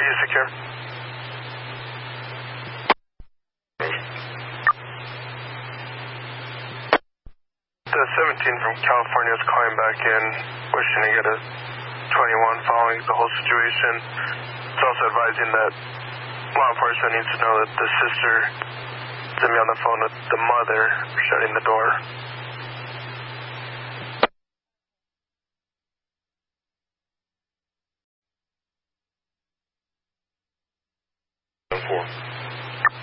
you secure? The 17 from California is calling back in, wishing to get a 21 following the whole situation. It's also advising that law enforcement needs to know that the sister is going to be on the phone with the mother shutting the door.